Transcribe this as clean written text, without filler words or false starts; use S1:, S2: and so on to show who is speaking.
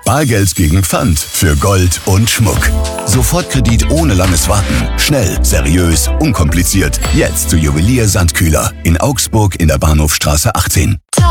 S1: Bargeld gegen Pfand für Gold und Schmuck. Sofortkredit ohne langes Warten. Schnell, seriös, unkompliziert. Jetzt zu Juwelier Sandkühler in Augsburg in der Bahnhofstraße 18.